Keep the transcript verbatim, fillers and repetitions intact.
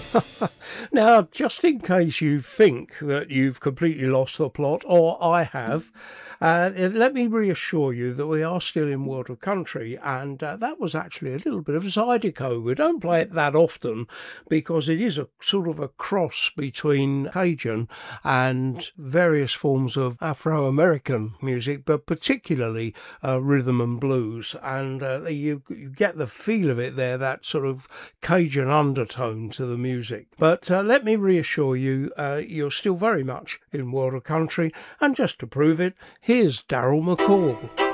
Now, just in case you think that you've completely lost the plot, or I have, uh, let me reassure you that we are still in World of Country, and uh, that was actually a little bit of Zydeco. We don't play it that often because it is a sort of a cross between Cajun and various forms of Afro-American music, but particularly uh, rhythm and blues, and uh, you, you get the feel of it there, that sort of Cajun undertone to the music. But uh, let me reassure you, uh, you're still very much in World of Country, and just to prove it, here's Daryl McCall.